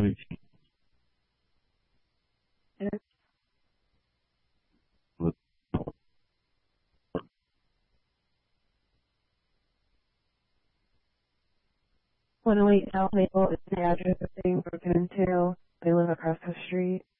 108 South Maple is the address of being broken into. They live across the street.